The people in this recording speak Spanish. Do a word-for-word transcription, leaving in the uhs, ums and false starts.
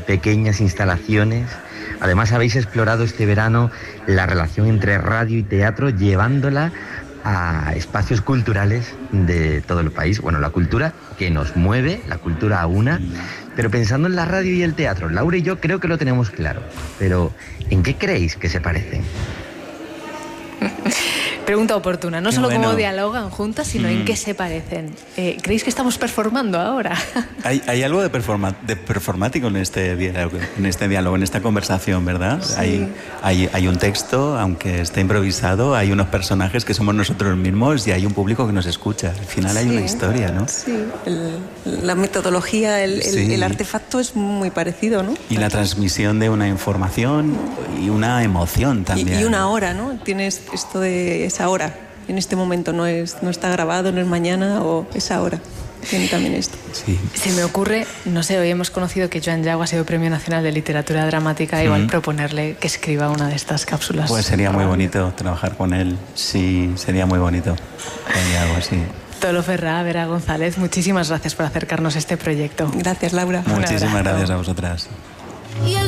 pequeñas instalaciones. Además, habéis explorado este verano la relación entre radio y teatro, llevándola a espacios culturales de todo el país. Bueno, la cultura que nos mueve, la cultura a una, pero pensando en la radio y el teatro, Laura y yo creo que lo tenemos claro, pero ¿en qué creéis que se parecen? Pregunta oportuna, no Qué solo bueno. cómo dialogan juntas, sino mm. en qué se parecen. Eh, ¿Creéis que estamos performando ahora? Hay, hay algo de, performa, de performático en este diálogo, en este diálogo, en esta conversación, ¿verdad? Sí. Hay, hay, hay un texto, aunque esté improvisado, hay unos personajes que somos nosotros mismos y hay un público que nos escucha. Al final hay sí, una historia, ¿no? Sí, el, la metodología, el, sí. el, el artefacto es muy parecido, ¿no? Y la transmisión de una información y una emoción también. Y, y una hora, ¿no? Tienes esto de esa hora. En este momento no es no está grabado, no es mañana o es ahora. Tiene también esto. Sí. Se me ocurre, no sé, hoy hemos conocido que Joan Yago ha sido Premio Nacional de Literatura Dramática, igual mm. proponerle que escriba una de estas cápsulas. Pues sería muy bonito trabajar con él, sí, sería muy bonito. Joan Yago, sí. Tolo Ferrá, Vera González, muchísimas gracias por acercarnos a este proyecto. Gracias, Laura. Muchísimas gracias a vosotras. Y el